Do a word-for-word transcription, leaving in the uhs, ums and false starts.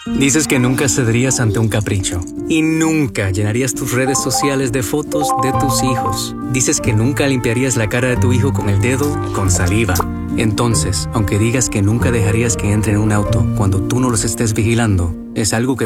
Dices que nunca cederías ante un capricho. Y nunca llenarías tus redes sociales de fotos de tus hijos. Dices que nunca limpiarías la cara de tu hijo con el dedo con saliva. Entonces, aunque digas que nunca dejarías que entre en un auto cuando tú no los estés vigilando, es algo que